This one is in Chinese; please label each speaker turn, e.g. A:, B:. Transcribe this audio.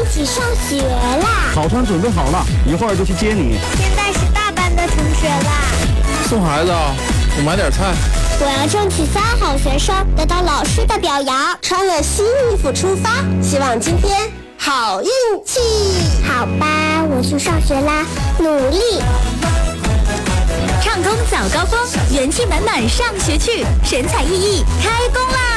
A: 起上学啦！
B: 早餐准备好了，一会儿就去接你。
A: 现在是大班的同学啦。
C: 送孩子啊，我买点菜。
A: 我要争取3好学生，得到老师的表扬。
D: 穿了新衣服出发，希望今天好运气。
A: 好吧，我去上学啦，努力。
E: 畅通早高峰，元气满满上学去，神采奕奕开工啦！